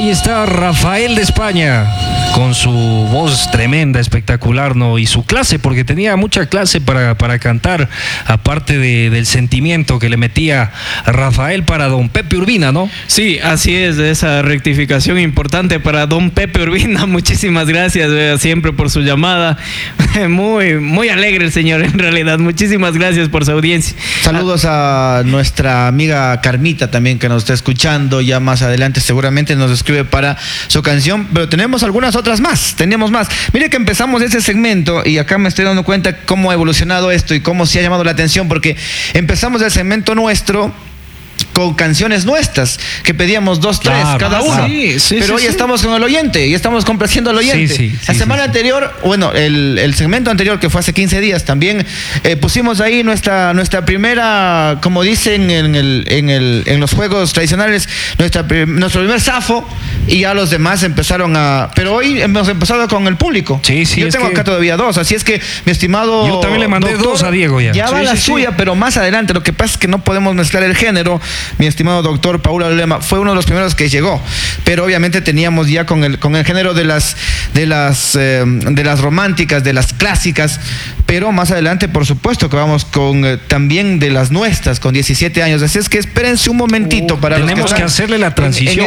Ahí está Rafael de España, con su voz tremenda, espectacular, ¿no? Y su clase, porque tenía mucha clase para cantar, aparte del sentimiento que le metía Rafael para don Pepe Urbina, ¿no? Sí, así es, esa rectificación importante para don Pepe Urbina. Muchísimas gracias siempre por su llamada. Muy alegre el señor, en realidad. Muchísimas gracias por su audiencia. Saludos a nuestra amiga Carmita también, que nos está escuchando. Ya más adelante seguramente nos escribe para su canción, pero tenemos algunas otras más, tenemos más. Mire que empezamos ese segmento y acá me estoy dando cuenta cómo ha evolucionado esto y cómo se ha llamado la atención, porque empezamos el segmento nuestro con canciones nuestras, que pedíamos 2, 3 cada uno. Pero hoy estamos con el oyente y estamos complaciendo al oyente. La semana anterior, bueno, el segmento anterior, que fue hace 15 días, también pusimos ahí nuestra primera, como dicen en los juegos tradicionales, nuestro primer zafo, y ya los demás empezaron a... Pero hoy hemos empezado con el público. Yo tengo acá todavía 2, así es que, mi estimado... Yo también le mandé doctor, 2 a Diego ya. Ya va la suya, pero más adelante. Lo que pasa es que no podemos mezclar el género. Mi estimado doctor Paul Alema fue uno de los primeros que llegó, pero obviamente teníamos ya con el género de las románticas, de las clásicas, pero más adelante por supuesto que vamos con también de las nuestras, con 17 años, así es que espérense un momentito para tenemos que hacerle la transición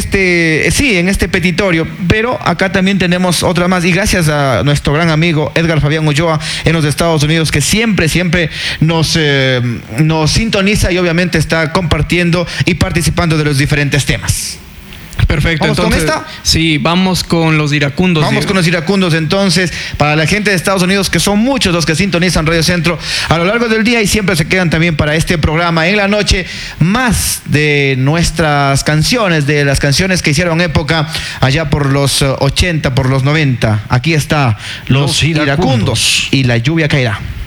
en este petitorio, pero acá también tenemos otra más, y gracias a nuestro gran amigo Edgar Fabián Ulloa en los Estados Unidos, que siempre nos sintoniza y obviamente está compartiendo y participando de los diferentes temas. Perfecto. ¿Vamos entonces con esta? Sí, vamos con los iracundos. Vamos con los iracundos entonces, para la gente de Estados Unidos, que son muchos los que sintonizan Radio Centro a lo largo del día y siempre se quedan también para este programa en la noche, más de nuestras canciones, de las canciones que hicieron época allá por los 80, por los 90. Aquí está los iracundos y La lluvia caerá.